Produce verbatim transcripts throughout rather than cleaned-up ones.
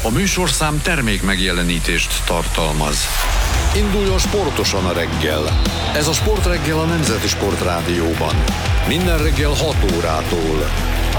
A műsorszám termék megjelenítést tartalmaz. Induljon sportosan a reggel. Ez a Sportreggel a Nemzeti Sportrádióban. Minden reggel hat órától.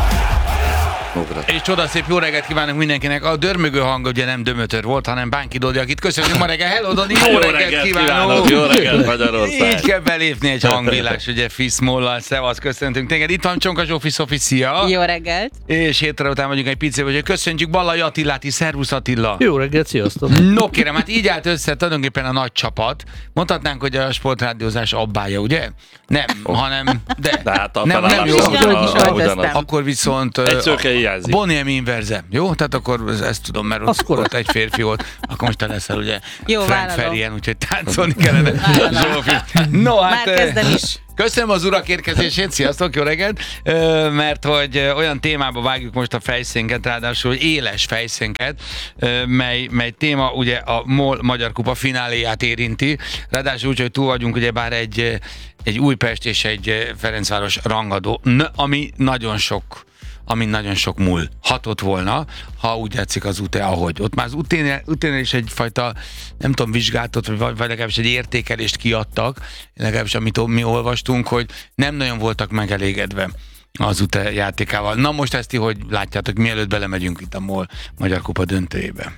És csodaszép jó reggelt kívánunk mindenkinek. A dörmögő hang ugye nem Dömötör volt, hanem Bánki Dodi, akit köszönjük ma reggel. Hello Dodi, jó, jó reggelt, reggelt kívánok! Jó reggelt Magyarország! Így kell belépni egy hangvillás, ugye Fiszmollal, szevasz, köszöntünk téged. Itt van Csonka Zsófi Szofi, szia! Jó reggelt! És hétre után vagyunk egy picit, hogy köszöntjük Ballai Attilát is, szervusz Attila! Jó reggelt, sziasztok! No kérem, hát így állt össze tulajdonképpen a nagy csapat. Mondhatnánk, hogy a sportrádiózás abbája, ugye? Nem, oh. hanem... De, de hát a nem, nem jó. Akkor viszont... Egy szőke hiányzik. Boniem inverze. Jó? Tehát akkor ezt tudom, mert ott, ott egy férfi volt. Akkor most te leszel ugye jó, Frank Ferien, úgyhogy táncolni kellene. No, hát... Már kezdem is. Köszönöm az urak érkezését, sziasztok, jó reggelt! Mert hogy olyan témába vágjuk most a fejszénket, ráadásul éles fejszénket, mely, mely téma ugye a MOL Magyar Kupa fináléját érinti, ráadásul úgy, hogy túl vagyunk ugyebár egy, egy Újpest és egy Ferencváros rangadó, ami nagyon sok ami nagyon sok múl hatott volna, ha úgy tetszik az ú té, ahogy. Ott már az ú té-nél is egyfajta, nem tudom, vizsgálatot, vagy, vagy legalábbis egy értékelést kiadtak, legalábbis amit mi olvastunk, hogy nem nagyon voltak megelégedve az ú té játékával. Na most ezt ti, hogy látjátok, mielőtt belemegyünk itt a MOL Magyar Kupa döntőjébe?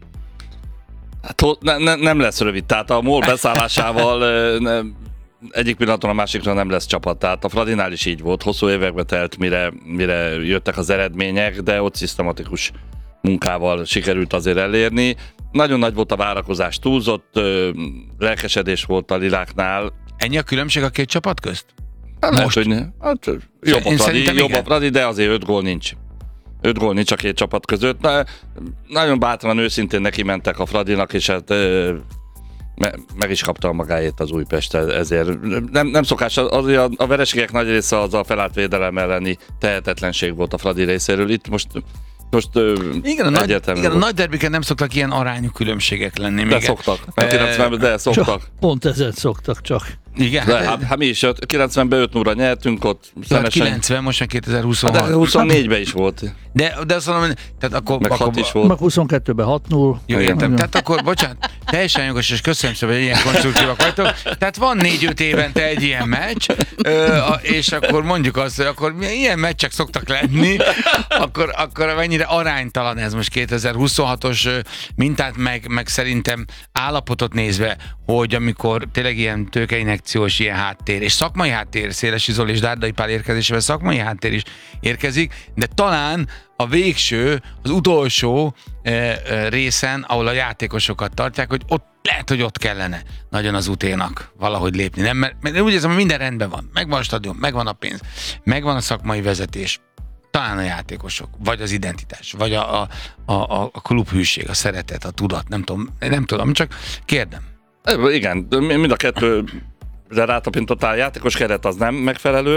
Hát ne, ne, nem lesz rövid, tehát a MOL beszállásával ne, egyik pillanaton a másikra nem lesz csapat. Tehát a Fradinál is így volt, hosszú évekbe telt, mire, mire jöttek az eredmények, de ott szisztematikus munkával sikerült azért elérni. Nagyon nagy volt a várakozás, túlzott, lelkesedés volt a liláknál. Ennyi a különbség a két csapat közt? Hát most, hogy hát, jobb, a Fradi, jobb a Fradi, de azért öt gól nincs. Öt gól nincs a két csapat között. Na, nagyon bátran, őszintén neki mentek a Fradinak, és hát meg is kapta a magáét az Újpest, ezért nem, nem szokás, az, a, a vereségek nagy része az a felállt védelem elleni tehetetlenség volt a Fradi részéről. Itt most, most igen, a nagy, igen, a nagy derbiken nem szoktak ilyen arányú különbségek lenni. De még szoktak, e... kilencvenben, de szoktak. Csak, pont ezért szoktak csak. Igen. De, hát, hát mi is, kilencvenben öt nulla nyertünk ott. Hát kilencven, most már kétezer-huszonhat. Hát de huszonnégyben is volt. De, de azt mondom, tehát akkor... Meg akkor, hat is volt. Meg huszonkettőben hat null. Jó, értem. Tehát akkor, bocsánat, teljesen jogos, és köszönöm szépen, hogy ilyen konstruktívak vagytok. Tehát van négy-öt évente egy ilyen meccs, és akkor mondjuk azt, hogy akkor ilyen meccsek szoktak lenni, akkor, akkor mennyire aránytalan ez most kétezer-huszonhatos mintát, meg, meg szerintem állapotot nézve, hogy amikor tényleg ilyen tőkeinjekciós ilyen háttér, és szakmai háttér, Szélesi Zoli és Dárdai Pál érkezésével szakmai háttér is érkezik, de talán a végső, az utolsó e, e, részen, ahol a játékosokat tartják, hogy ott lehet, hogy ott kellene nagyon az ú té-nak valahogy lépni. Nem, mert, mert úgy érzem, hogy minden rendben van. Megvan a stadion, megvan a pénz, megvan a szakmai vezetés, talán a játékosok, vagy az identitás, vagy a, a, a, a klubhűség, a szeretet, a tudat, nem tudom, nem tudom, csak kérdem. Igen, mind a kettő rátapintottál, játékos keret az nem megfelelő,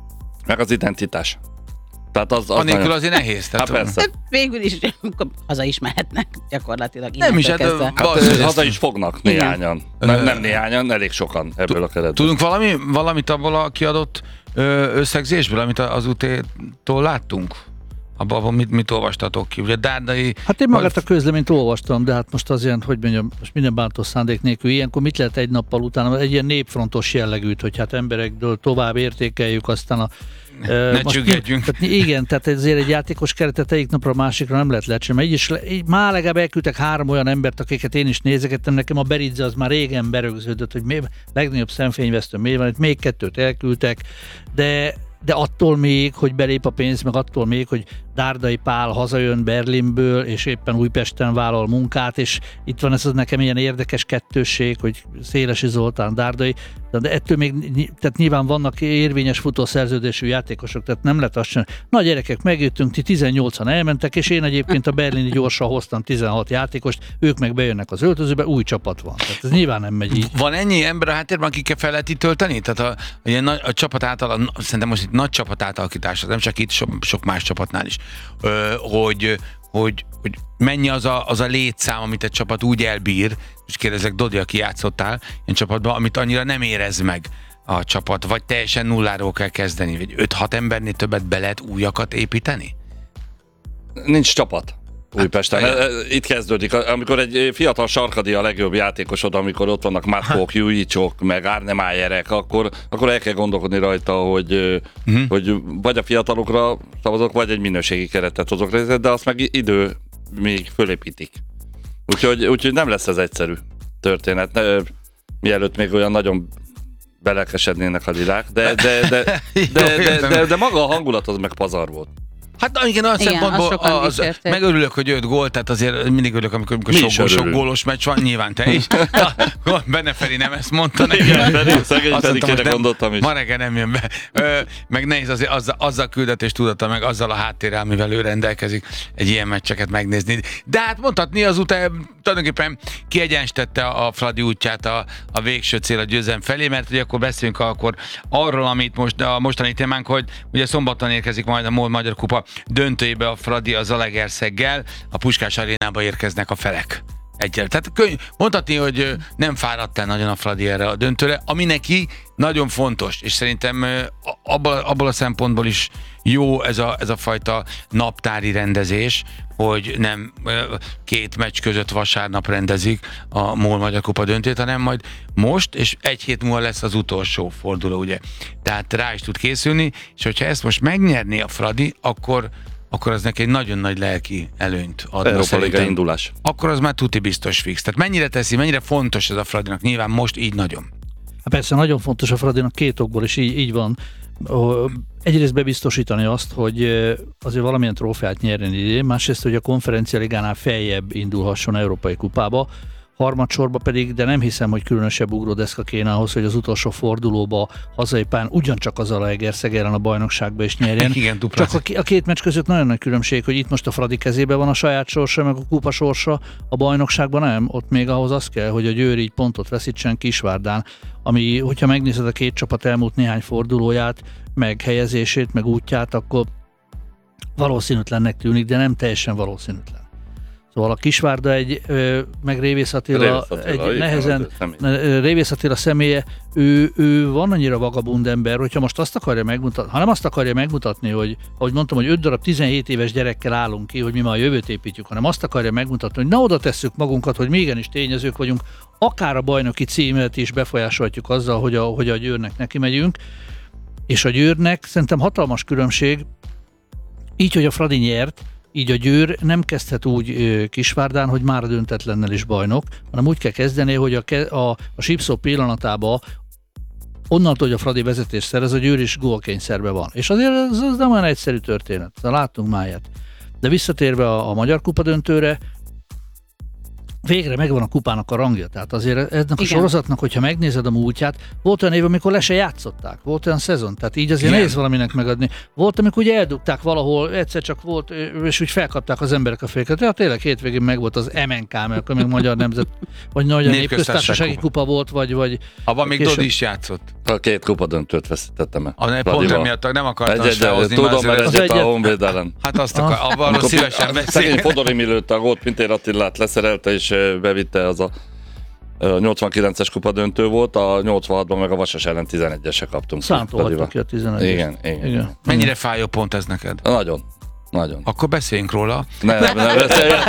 meg az identitás. Tehát az, az anélkül nagyon... azért nehéz. Tehát hát persze. Végül is haza is mehetnek gyakorlatilag. Nem is, hát, hát haza is fognak néhányan. Nem, nem néhányan, elég sokan ebből a keretből. Tudunk valami, valamit abból a kiadott összegzésből, amit az ú té-tól láttunk? Abban mit, mit olvastatok ki? Ugye Dárdai... Hát én magát a közleményt olvastam, de hát most az ilyen, hogy mondjam, most minden bántó szándék nélkül, ilyenkor mit lehet egy nappal utána, egy ilyen népfrontos jellegűt, hogy hát emberekről tovább értékeljük, aztán a... Ne, ne csüggedjünk. Tehát, igen, tehát ezért egy játékos keretet egyik napra a másikra nem lehet lecsinálni. Így is, így, már legalább elküldtek három olyan embert, akiket én is nézegettem, nekem a Beridze az már régen berögződött, hogy mi legnagyobb szemfényvesztő mi van, itt még kettőt elküldtek, de de attól még, hogy belép a pénz, meg attól még, hogy Dárdai Pál hazajön Berlinből, és éppen Újpesten vállal munkát, és itt van ez az nekem ilyen érdekes kettősség, hogy Szélesi Zoltán, Dárdai, de ettől még, tehát nyilván vannak érvényes futószerződésű játékosok, tehát nem lehet azt csinálni. Na gyerekek, megjöttünk, ti tizennyolcan elmentek, és én egyébként a berlini gyorsan hoztam tizenhat játékost, ők meg bejönnek az öltözőbe, új csapat van. Tehát ez nyilván nem megy így. Van ennyi ember a háttérben, akikkel fel lehet itt tölteni? Tehát a, a, a csapat által, szerintem most itt nagy csapat átalakítás, nem csak itt, sok, sok más csapatnál is, ö, hogy, hogy, hogy mennyi az a, az a létszám, amit egy csapat úgy elbír, és kérdezek, Dodi, aki játszottál ilyen csapatban, amit annyira nem érez meg a csapat, vagy teljesen nulláról kell kezdeni, vagy öt-hat embernél többet be lehet újakat építeni? Nincs csapat. Újpesten. Hát, itt kezdődik. Amikor egy fiatal sarkadi a legjobb játékosod, amikor ott vannak Matkók, Jújicsok, meg Árnemájerek, akkor, akkor el kell gondolkodni rajta, hogy, uh-huh. hogy vagy a fiatalokra szavazok, vagy egy minőségi keretet hozok részlet, de azt meg idő még fölépítik. Úgyhogy, úgyhogy nem lesz ez egyszerű történet. Ne, mielőtt még olyan nagyon belelkesednének a lilák, de, de, de, de, de, de, de, de maga a hangulat az meg pazar volt. Hát igen, olyan igen, szempontból az, az, megörülök, hogy öt gól, tehát azért mindig örülök, amikor, amikor sok, gól, sok gólos meccs van, nyilván te is. Benne Feri nem ezt mondta nekem. Igen, Feri, szegény Feri kére gondoltam is. Ma reggel nem jön be. Ö, meg nehéz azért azzal, azzal küldetés tudata, meg azzal a háttérrel, amivel ő rendelkezik, egy ilyen meccseket megnézni. De hát mondhatni azután tulajdonképpen kiegyenstette a Fradi útját a, a végső cél a győzelem felé, mert ugye akkor beszélünk akkor arról, amit most a mostani témánk, hogy ugye szombaton érkezik majd a MOL Magyar Kupa döntőjébe a Fradi a Zalaegerszeggel, a Puskás Arénába érkeznek a felek. Egyel. Tehát könny- mondhatni, hogy nem fáradt el nagyon a Fradi erre a döntőre, ami neki nagyon fontos, és szerintem abból, abból a szempontból is jó ez a, ez a fajta naptári rendezés, hogy nem két meccs között vasárnap rendezik a MOL Magyar Kupa döntőt, hanem majd most, és egy hét múlva lesz az utolsó forduló, ugye. Tehát rá is tud készülni, és hogyha ezt most megnyerné a Fradi, akkor akkor az neki egy nagyon nagy lelki előnyt adna. Európa Liga indulás. Akkor az már tuti biztos fix. Tehát mennyire teszi, mennyire fontos ez a Fradinak? Nyilván most így nagyon. Hát persze nagyon fontos a Fradinak két okból, és így, így van. Egyrészt bebiztosítani azt, hogy azért valamilyen trófeát nyerjen idén, másrészt, hogy a Konferencia Ligánál feljebb indulhasson Európai Kupába, harmadsorban pedig, de nem hiszem, hogy különösebb ugródeszka kéne ahhoz, hogy az utolsó fordulóba hazai pályán ugyancsak az Zalaegerszeg ellen a bajnokságba is nyerjen. Igen, csak a, a két meccs között nagyon nagy különbség, hogy itt most a Fradi kezében van a saját sorsa, meg a kupa sorsa, a bajnokságban nem, ott még ahhoz az kell, hogy a Győr így pontot veszítsen Kisvárdán, ami, hogyha megnézed a két csapat elmúlt néhány fordulóját, meg helyezését, meg útját, akkor valószínűtlennek tűnik, de nem teljesen valószínűtlen. Szóval a Kisvárda egy, meg Révész Attila, Révész Attila egy nehezen, Révész Attila személye, ő, ő van annyira vagabund ember, hogyha most azt akarja megmutatni, ha nem azt akarja megmutatni, hogy, ahogy mondtam, hogy öt darab tizenhét éves gyerekkel állunk ki, hogy mi ma a jövőt építjük, hanem azt akarja megmutatni, hogy na oda tesszük magunkat, hogy még igenis tényezők vagyunk, akár a bajnoki címet is befolyásolhatjuk azzal, hogy a, hogy a Győrnek neki megyünk, és a Győrnek szerintem hatalmas különbség, így, hogy a Fradi nyert, így a Győr nem kezdhet úgy Kisvárdán, hogy már döntetlennel is bajnok, hanem úgy kell kezdeni, hogy a, a, a sípszó pillanatában onnantól, hogy a Fradi vezetés szerez, a Győr is gólkényszerben van. És azért ez, ez nem olyan egyszerű történet, láttunk már ilyet. De visszatérve a, a Magyar Kupa döntőre, végre megvan a kupának a rangja. Tehát azért ennek a Igen. sorozatnak, hogyha megnézed a múltját, volt olyan év, amikor le se játszották, volt olyan szezon, tehát így azért Igen. nehéz valaminek megadni. Volt, amikor ugye eldugták valahol, egyszer csak volt, és úgy felkapták az emberek a féket. Ja, tényleg hétvégén meg volt az em en ká, mert akkor még Magyar Nemzet, vagy Magyar Népköztársasági kupa. kupa volt, vagy... vagy abban még Dodi is játszott. A két kupa döntőt veszítettem el. A pont emiatt nem akartam egy, felhozni. Tudom, mert ez jött a Honvéd ellen. Hát azt akar, abban szívesen beszél. Szegény Fodor Imi lőtte a gólt, Pintér Attilát leszerelte, és bevitte az a nyolcvankilences kupa döntő volt, a nyolcvanhatban meg a Vasas ellen tizenegyesre kaptunk. Szántól hagytak ki a tizenegyes. Igen, igen, igen. Mennyire fájó pont ez neked? Nagyon. Nagyon. Akkor beszéljünk róla. Nem, nem, nem beszéljünk.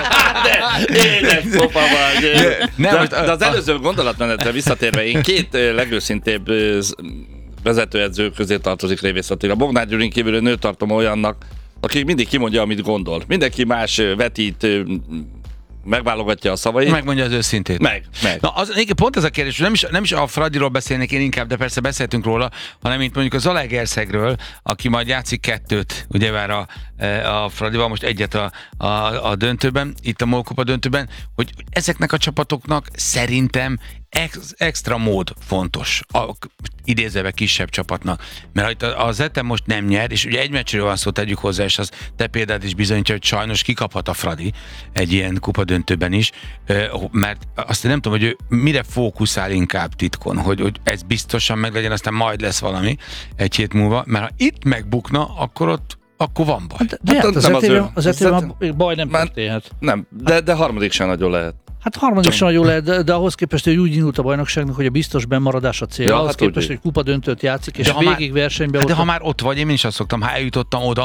Édes pofa vagy. De, de az előző gondolatmenetre visszatérve, én két legőszintébb vezetőedző közé tartozik Révész Attila. Bognár Gyurin kívül nőt tartom olyannak, aki mindig kimondja, amit gondol. Mindenki más vetít, megválogatja a szavait. Megmondja az őszintét. Meg, meg. Na, az, pont ez a kérdés, nem is, nem is a Fradiról beszélnék én inkább, de persze beszéltünk róla, hanem mint mondjuk a Zalaegerszegről, aki majd játszik kettőt, ugye vár a, a Fradival, most egyet a, a, a döntőben, itt a MOL Kupa döntőben, hogy ezeknek a csapatoknak szerintem ex, extra mód fontos, a, idézőben kisebb csapatnak. Mert az Etem most nem nyer, és ugye egy meccsről van szó, tegyük hozzá, és az te példád is bizonyítja, hogy sajnos kikaphat a Fradi egy ilyen kupadöntőben is, mert azt nem tudom, hogy ő mire fókuszál inkább titkon, hogy, hogy ez biztosan meg legyen, aztán majd lesz valami egy hét múlva, mert ha itt megbukna, akkor ott akkor van baj. De, de hát hát az, az Etében az Etében baj nem történhet. Nem, de, de harmadik sem nagyon lehet. Hát harmadik sem nagyon lehet, de, de ahhoz képest, hogy úgy indult a bajnokságnak, hogy a biztos bennmaradás a cél. Ja, ahhoz hát képest, úgy. Hogy kupa döntőt játszik, és végig már, versenyben hát ott. De ha már ott vagy, én is azt szoktam, ha eljutottam oda,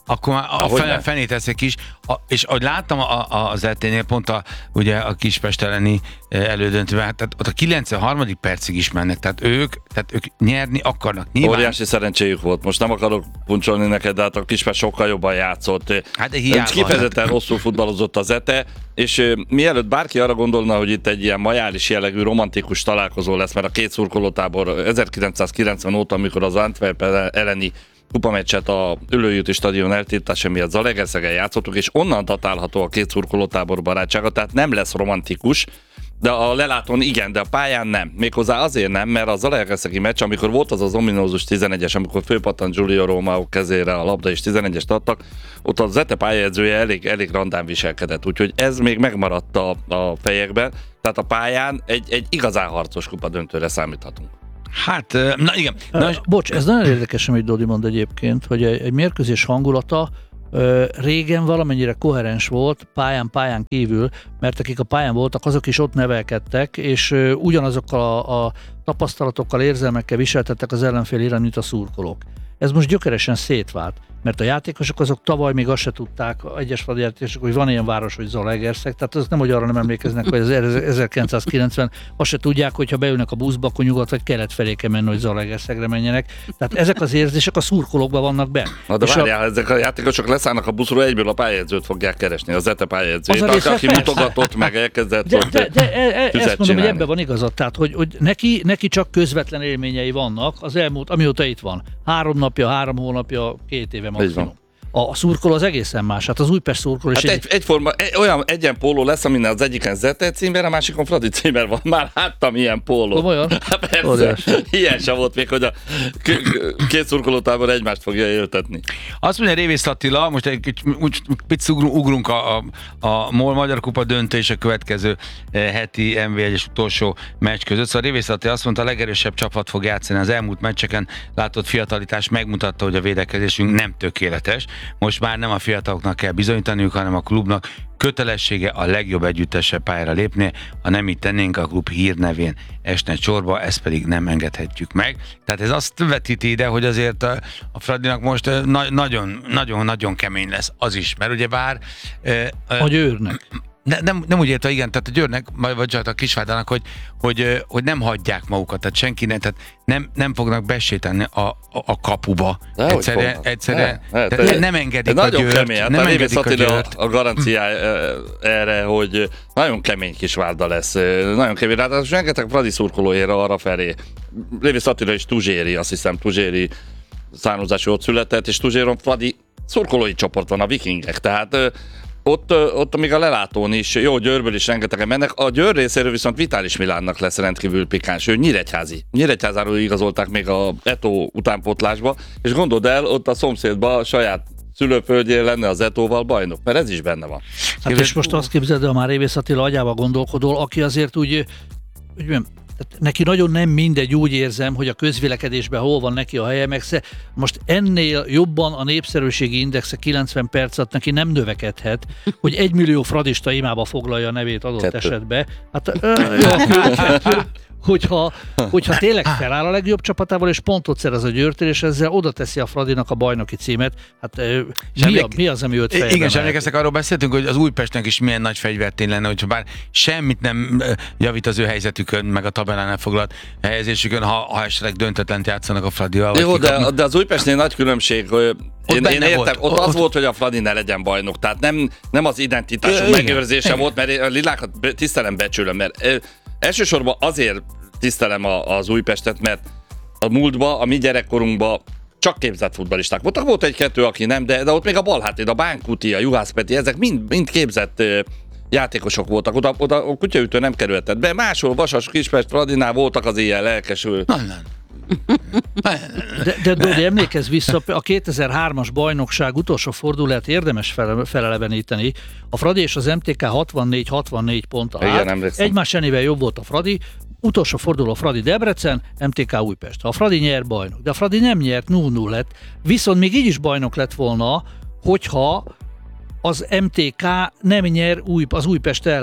akkor már a Ahogy fene, nem. fenét eszek is. A, és ahogy láttam a, a, az é té-nél pont a, ugye a Kispest elleni elődöntőben, tehát ott a kilencvenharmadik percig is mennek, tehát ők, tehát ők nyerni akarnak. Nyilván. Óriási szerencséjük volt. Most nem akarok puncsolni neked, de hát a Kispest sokkal jobban játszott. Hát de hiába. Kifejezetten rosszul futballozott az é té, és uh, mielőtt bárki arra gondolna, hogy itt egy ilyen majális jellegű romantikus találkozó lesz, mert a két szurkolótábor ezerkilencszázkilencven óta, amikor az Antwerp elleni kupameccset a Ülőjúti stadion eltiltása miatt Zalaegerszegen játszottuk, és onnan datálható a két szurkolótábor barátsága, tehát nem lesz romantikus, de a lelátón igen, de a pályán nem. Méghozzá azért nem, mert a Zalaegerszegi meccs, amikor volt az az ominózus tizenegyes, amikor főpattant Giulio Romao kezére a labda és tizenegyest adtak, ott az é té pályaedzője elég, elég randán viselkedett, úgyhogy ez még megmaradt a, a fejekben, tehát a pályán egy, egy igazán harcos kupa döntőre számíthatunk. Hát, na igen. Na, Na, bocs, ez nagyon érdekes, amit Dodi mond egyébként, hogy egy, egy mérkőzés hangulata ö, régen valamennyire koherens volt pályán, pályán kívül, mert akik a pályán voltak, azok is ott nevelkedtek, és ö, ugyanazokkal a, a tapasztalatokkal, érzelmekkel viseltettek az ellenfél iránt, mint a szurkolók. Ez most gyökeresen szétvált, mert a játékosok azok tavaly még azt se tudták, egyes játékosok, hogy van ilyen város, hogy Zalaegerszeg, tehát azok nem, hogy arra nem emlékeznek, hogy az ezerkilencszázkilencven, azt se tudják, hogy ha beülnek a buszba, akkor nyugat vagy kelet felé kell menni, hogy Zalaegerszegre menjenek. Tehát ezek az érzések a szurkolókban vannak benne. Na de És várjál, a... ezek a játékosok leszállnak a buszról, egyből a pályádzőt fogják keresni, az é té pályádzőjét, Az a része aki persze. mutogatott, meg elkezdett De, ott de, de e, e, tüzet ezt mondom, hogy csinálni. ebben van igazad, tehát hogy, hogy neki, neki csak közvetlen élményei vannak az elmúlt, amióta itt van. Három napja, három hónapja, két éve maximum. A szurkoló az egészen más, hát az Újpest szurkoló is Hát egy... egy, egyforma, egy, olyan egyen póló lesz, amin az egyiken zé té címer, a másikon Fradi címer van. Már láttam ilyen pólót. Komolyan? Hát persze, Óriási. ilyen sem volt még, hogy a k- k- két szurkolótábor egymást fogja éltetni. azt mondja Révész Attila, most egy kicsit úgy picit ugrunk a, a, a MOL Magyar Kupa döntő és a következő eh, heti em vé egyes utolsó meccs között. Szóval Révész Attila azt mondta, a legerősebb csapat fog játszani. Az elmúlt meccseken látott fiatalitás megmutatta, hogy a védekezésünk nem tökéletes. Most már nem a fiataloknak kell bizonyítaniuk, hanem a klubnak kötelessége a legjobb együttese pályára lépni, ha nem így tennénk, a klub hírnevén esne csorba, ezt pedig nem engedhetjük meg. Tehát ez azt vetíti ide, hogy azért a, a Fradinak most nagyon-nagyon kemény lesz az is, mert ugye bár... A Győrnek. Ne, nem, nem úgy érte, igen, tehát a Győrnek, vagy a Kisvárdának, hogy, hogy, hogy nem hagyják magukat, tehát senki nem, tehát nem, nem fognak besétálni a, a, a kapuba. De egyszerűen, egyszerűen ne, ne, tehát te, nem engedik de a nagyon Győrt. kemény, hát nem a engedik Révész a Attila Győrt. a garanciája erre, hogy nagyon kemény Kisvárda lesz. Nagyon kemény, ráadásul rengeteg Fradi szurkolóért arra felé. Révész Attila és Tuzséri, azt hiszem Tuzséri származású ott született, és Tuzséron Fradi szurkolói csoport van, a Vikingek, tehát Ott, ott még a lelátón is, jó, Győrből is rengetegen mennek. A Győr részéről viszont Vitális Milánnak lesz rendkívül pikáns. Ő nyíregyházi. Nyíregyházáról igazolták még a Eto utánpótlásba, és gondold el, ott a szomszédban a saját szülőföldjén lenne az Etóval bajnok, mert ez is benne van. Hát és most azt képzeld, ha már Révész Attila agyába gondolkodol, aki azért úgy, úgy mondjam, tehát neki nagyon nem mindegy, úgy érzem, hogy a közvélekedésben hol van neki a helye, meg most ennél jobban a népszerűségi indexe kilencven perc alatt neki nem növekedhet, hogy egy millió fradista imába foglalja a nevét adott Kettő. esetbe. Hát, ö, jó, kettő. Hogyha, hogyha tényleg feláll a legjobb csapatával, és pontot szerez a Győrtől, és ezzel oda teszi a Fradinak a bajnoki címet, hát mi, emlék... a, mi az, ami őt fejben Igen, és emlékeztek, arról beszéltünk, hogy az Újpestnek is milyen nagy fegyvertény lenne, hogyha bár semmit nem javít az ő helyzetükön, meg a tabellánál foglalt helyezésükön, ha, ha esetleg döntetlent játszanak a Fradival. Jó, de, de az Újpestnél nagy különbség, hogy én, én értem, volt. ott az Ott... volt, hogy a Fradi ne legyen bajnok, tehát nem, nem az identitásunk megőrzése volt, mert a lilákat tisztelem, becsülöm, mert elsősorban azért tisztelem az Újpestet, mert a múltban, a mi gyerekkorunkban csak képzett futballisták voltak. Volt egy-kettő, aki nem, de, de ott még a Balhátéd, a Bánkuti, a Juhász Peti, ezek mind, mind képzett játékosok voltak. Oda, oda a kutyaütő nem kerülhetett be. Máshol, Vasas, Kispest, Fradinál voltak az ilyen lelkesül. Nem, nem. De, de Dodi, emlékezz vissza, a kétezer-hármas bajnokság utolsó fordulóját érdemes fele, feleleveníteni. A Fradi és az em té ká hatvannégy hatvannégy ponttal állt. Egymás zenével jobb volt a Fradi. Utolsó forduló Fradi Debrecen, em té ká Újpest. A Fradi nyer, bajnok. De a Fradi nem nyert, nulla nulla lett. Viszont még így is bajnok lett volna, hogyha az em té ká nem nyer új, az Újpest ellen.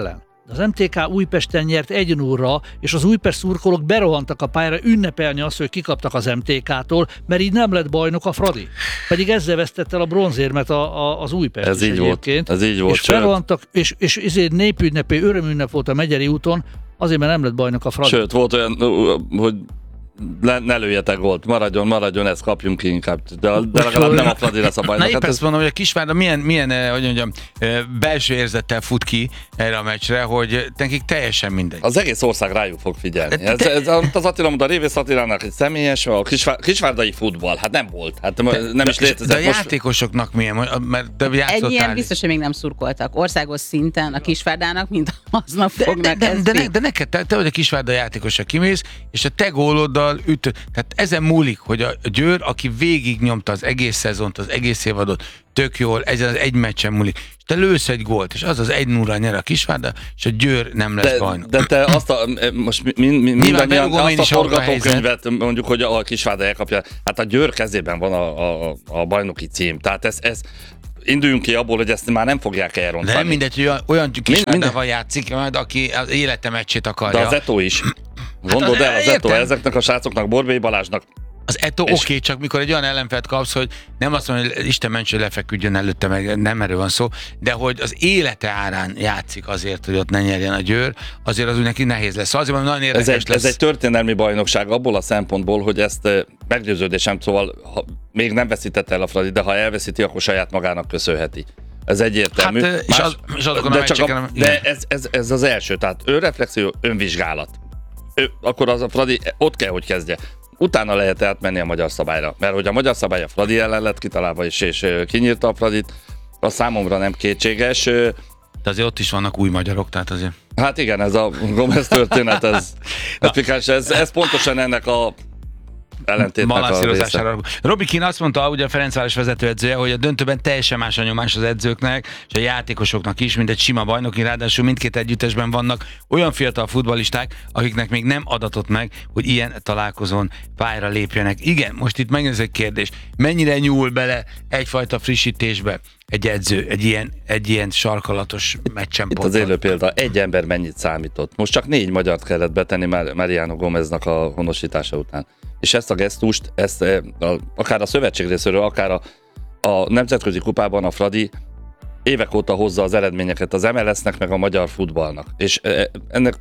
Az em té ká Újpesten nyert egy nullra, és az Újpest szurkolók berohantak a pályára ünnepelni azt, hogy kikaptak az em té ká-tól, mert így nem lett bajnok a Fradi. Pedig ezzel vesztett el a bronzérmet a, a, az Újpest ez is így egyébként. Volt, ez így volt. És berohantak, és, és ezért népünnepé, örömünnep volt a Megyeri úton, azért, mert nem lett bajnok a Fradi. Sőt, volt olyan, hogy Le, ne lőjetek gólt, maradjon, maradjon, ezt kapjunk ki inkább. De, de legalább nem a Fradi lesz a bajnok. Na épp hát ezt ez... mondom, hogy a Kisvárda milyen, milyen hogy mondjam, belső érzettel fut ki erre a meccsre, hogy nekik teljesen mindegy. Az egész ország rájuk fog figyelni. Ez, ez, az Attila mondta, a Révész Attilának egy személyes, a kisvár, kisvárdai futball, hát nem volt. Hát de, nem is létezett. De a most... játékosoknak milyen? Mert de egy ilyen biztos, hogy még nem szurkoltak. Országos szinten a Kisvárdának, mint aznap de, fognak de, de, de, ne, ezt de neked, te, te vagy a Kisvárda játékosa, kimész, és a te góloddal üt. Tehát ezen múlik, hogy a Győr, aki végig nyomta az egész szezont, az egész évadot, tök jól, ezen az egy meccsen múlik. És te lősz egy gólt, és az az egy nullra nyer a Kisvárda, és a Győr nem lesz de, bajnok. De te azt a, most mi, mi, mindannyian azt a forgatókönyvet mondjuk, hogy a Kisvárda elkapja. Hát a Győr kezében van a, a, a bajnoki cím. Tehát ez, ez induljunk ki abból, hogy ezt már nem fogják elrontani. De nem mindegy, hogy olyan, olyan Kisvárdával játszik, majd aki az élete meccsét akarja. De az Eto is. Gondold el, az Eto, ezeknek a srácoknak, Borbély Balázsnak. Az Eto oké, okay, csak mikor egy olyan ellenfelt kapsz, hogy nem azt mondja, hogy Isten ments, hogy lefeküdjön előtte, meg nem erről van szó, de hogy az élete árán játszik azért, hogy ott ne nyerjen a Győr, azért az úgy neki nehéz lesz. Azért nagyon érdekes ez egy, lesz. Ez egy történelmi bajnokság abból a szempontból, hogy ezt meggyőződésem, szóval ha még nem veszítette el a Fradi, de ha elveszíti, akkor saját magának köszönheti. Ez egyértelmű. Hát, és, az, és azokon de a csak a, de ez, ez, ez az első, tehát önreflexió, önvizsgálat. Ő, akkor az a Fradi ott kell, hogy kezdje. Utána lehet átmenni a magyar szabályra. Mert hogy a magyar szabály a Fradi ellen lett kitalálva, és, és kinyírta a Fradit, az számomra nem kétséges. De azért ott is vannak új magyarok, tehát azért. Hát igen, ez a Gomez történet, ez, ez, ez, ez pontosan ennek a ellentétnek a része. Robi Kín azt mondta, ugye a Ferencváros vezetőedzője, hogy a döntőben teljesen más a nyomás az edzőknek, és a játékosoknak is, mint egy sima bajnoki, ráadásul mindkét együttesben vannak olyan fiatal futballisták, akiknek még nem adatott meg, hogy ilyen találkozón pályára lépjenek. Igen, most itt megnéz egy kérdés, mennyire nyúl bele egyfajta frissítésbe egy edző, egy ilyen, egy ilyen sarkalatos meccsen Itt az élő példa, egy ember mennyit számított. Most csak négy magyart kellett betenni Mariano Gomeznak a honosítása után. És ezt a gesztust, ezt a, akár a szövetség részéről, akár a, a nemzetközi kupában a Fradi évek óta hozza az eredményeket az em el es-nek, meg a magyar futballnak. És ennek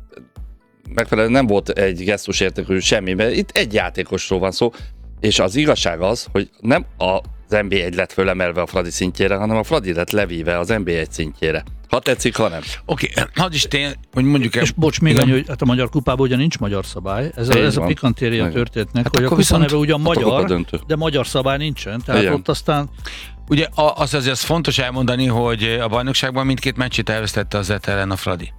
megfelelően nem volt egy gesztus értékű semmi, mert itt egy játékosról van szó, és az igazság az, hogy nem az en bé egy lett fölemelve a Fradi szintjére, hanem a Fradi lett levíve az en bé egy szintjére. Ha tetszik, ha nem. Oké, okay, hadd is tény, hogy mondjuk el... És bocs, még annyi, hogy hát a magyar kupában ugye nincs magyar szabály. Ez a, ez a pikantéria történetnek, hát hogy a kupa viszont, neve ugyan hát magyar, de magyar szabály nincsen. Tehát igen. Ott aztán... Ugye az azért az fontos elmondani, hogy a bajnokságban mindkét meccsét elvesztette az Zet ellen a Fradi.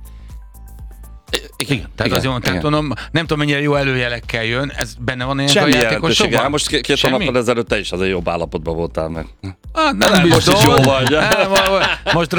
Igen, igen, tehát igen, azért igen. Tudom, nem tudom, mennyire jó előjelekkel jön, ez benne van ilyen a játékosokban? Hát most két hónappal ezelőtt te is azért jobb állapotban voltál meg. Ah, nem, nem most is jó vagy. Most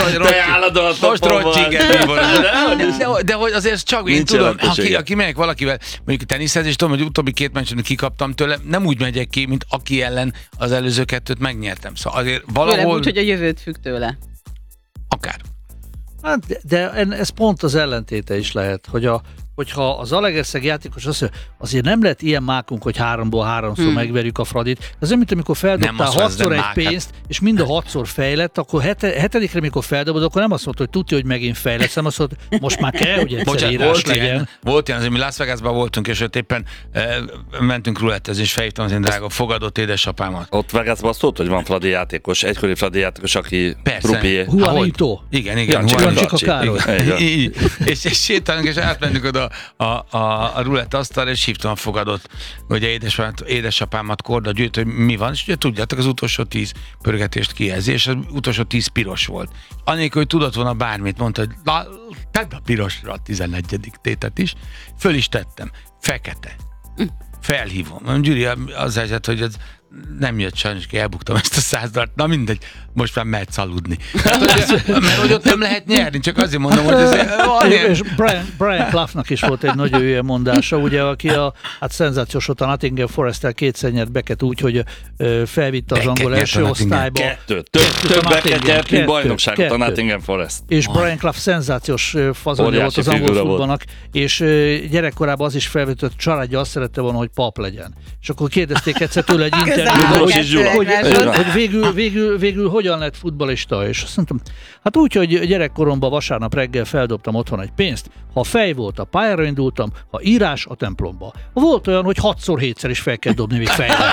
roccsinget de, de hogy azért csak én tudom, aki, aki megyek valakivel, mondjuk tenishez, és tudom, hogy utóbbi két meccsen kikaptam tőle, nem úgy megyek ki, mint aki ellen az előző kettőt megnyertem. Szóval azért valahol... Főleg úgy, hogy a jövőt függ tőle. Akár. Hát, de, de ez pont az ellentéte is lehet, hogy a, hogyha az Zalaegerszeg játékos azt mondja, azért nem lehet ilyen mákunk, hogy háromból háromszor hmm. megverjük a Fradit. Ez olyan, mint amikor feldobtál hatszor egy pénzt, és mind a hatszor fejlett, akkor hete, hetedikre, mikor feldobod, akkor nem azt mondta, hogy tudja, hogy megint fejlett, hanem azt mondta, most már kell, hogy egyszer írás volt legyen. Ilyen, volt ilyen, azért mi Las Vegasban voltunk, és ott éppen e, mentünk rulettezni, és felhívtam az én drága fogadott édesapámat. Ott Vegasban azt tudod, hogy van Fradi játékos, egykori Fradi játékos, aki trupié. Juanito. Igen, igen. Jancsika Károly. És sétálunk, és átmentünk oda a, a, a rulett asztalra, és hívtam a fogadott, hogy édesapámat, édesapámat Korda Győt, hogy mi van, és ugye tudjátok, az utolsó tíz pörgetést kijelzi, és az utolsó tíz piros volt. Annélkül, hogy tudott volna bármit, mondta, hogy tedd a pirosra a tizennegyedik tétet is, föl is tettem. Fekete. Felhívom. Gyuri, az helyzet, hogy ez nem jött sajnos, ki elbuktam ezt a száz dalt. Na mindegy, most már mehetsz aludni. Hát, hogy, mert hogy ott nem lehet nyerni, csak azért mondom, hogy ez és Brian, Brian Cloughnak is volt egy nagyon jó mondása, ugye, aki a hát szenzációs volt a Nottingham Forest-tel kétszer nyert Becket úgy, hogy ö, felvitte az angol első osztályba. Kettő. Több Becket nyert, mint bajnokságot a Nottingham Forest. És Brian Clough szenzációs fazonja volt az angol futballnak, és ö, gyerekkorában az is felvetett, családja azt szerette volna, hogy pap legyen. És akkor kérdezték egyszer tőle egy interjúban, hogy, hogy, hogy, hogy végül, végül, végül hogyan lett futballista, és azt mondtam, hát úgy, hogy gyerekkoromban vasárnap reggel feldobtam otthon egy pénzt, ha fej volt, a pályára indultam, ha írás, a templomba. Volt olyan, hogy hatszor, hétszer is fel kell dobni, még fejre.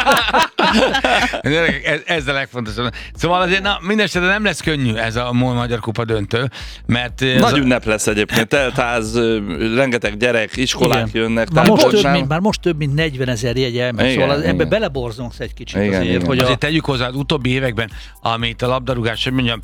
ez, ez a legfontosabb. Szóval azért, na, mindesetre nem lesz könnyű ez a MOL Magyar Kupa döntő, mert... Nagy a... ünnep lesz egyébként, teltház, rengeteg gyerek, iskolák igen. jönnek. Már most, több, mint, már most több mint negyvenezer jegy elmegy, szóval az, ebbe beleborzongsz egy kicsit igen, azért. Igen. Hogy azért a... tegyük hozzá az utóbbi években, amit a labdarúgás, hogy mondjam,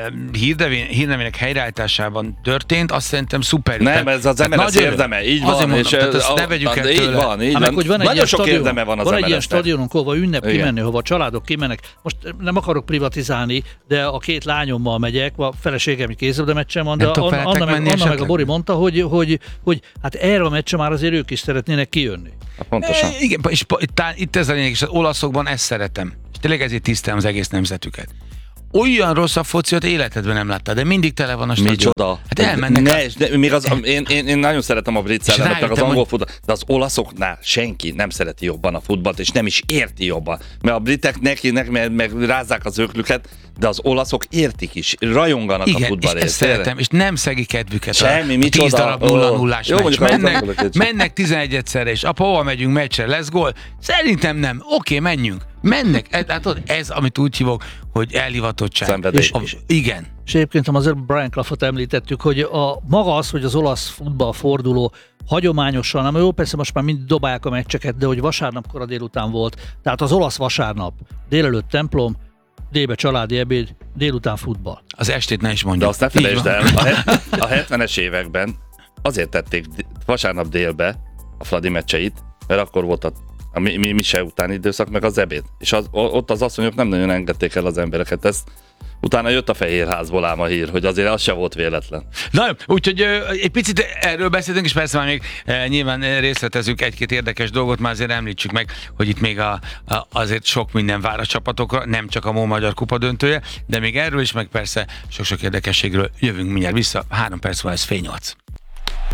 hírnevének helyreállításában történt, azt szerintem szuper. Nem, ez az em en es érdeme, így van. Mondom, és tehát ezt ne vegyük el tőle. Így van, így hát van. Meg, van Nagyon sok stadion, érdeme van az Van em en es-nek. egy ilyen stadionunk, ahova ünnep igen. kimenni, hova a családok kimennek. Most nem akarok privatizálni, de a két lányommal megyek, a feleségem kézilabda meccsen van, de Anna, Anna, meg, Anna meg a Bori mondta, hogy, hogy, hogy hát erre a meccsen már azért ők is szeretnének kijönni. Hát pontosan. E, igen, és itt ez a lényeg, és az olaszokban ezt szeretem. És tényleg ezért tisztelem az egész nemzetüket. Olyan rosszabb fociot életedben nem láttad, de mindig tele van a stadion. Micsoda? Hát elmennek. Ne, a... ne, még az, én, én, én nagyon szeretem a brit szellemet, meg az angol hogy... futballt, de az olaszoknál senki nem szereti jobban a futballt, és nem is érti jobban. Mert a britek nekinek meg, meg rázzák az öklüket, de az olaszok értik is, rajonganak igen, a futballért. Igen, és ezt szeretem, és nem szegi kedvüket. Semmi, a micsoda. tíz darab nulla nullás Jó, meccs. Mennek, mennek, mennek tizenegy egyszerre, és apa, hova megyünk meccsre, lesz gól? Szerintem nem. Oké, menjünk. Mennek. Látod, ez, amit úgy hívok, hogy elhivatottság. Szenvedély. És, és, igen. És egyébként azért Brian Cloughot említettük, hogy a maga az, hogy az olasz futball forduló hagyományosan, nem jó, persze most már mind dobálják a meccseket, de hogy vasárnap kora délután volt, tehát az olasz vasárnap, délelőtt templom, délbe családi ebéd, délután futball. Az estét ne is mondjuk. De azt ne felejtsd el, a hetvenes években azért tették vasárnap délbe a Fradi meccseit, mert akkor volt a a mi, mi, mise utáni időszak, meg az ebéd. És az, ott az asszonyok nem nagyon engedték el az embereket. Ezt utána jött a Fehérházból ám a hír, hogy azért az se volt véletlen. Na jó, úgyhogy egy picit erről beszéltünk, és persze már még e, nyilván részletezünk egy-két érdekes dolgot, már azért említsük meg, hogy itt még a, a, azért sok minden vár a csapatokra, nem csak a MOL Magyar Kupa döntője, de még erről is, meg persze sok-sok érdekességről jövünk mindjárt vissza. Három perc van, ez fél nyolc.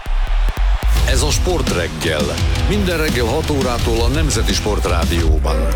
Ez a Sportreggel. Minden reggel hat órától a Nemzeti Sportrádióban.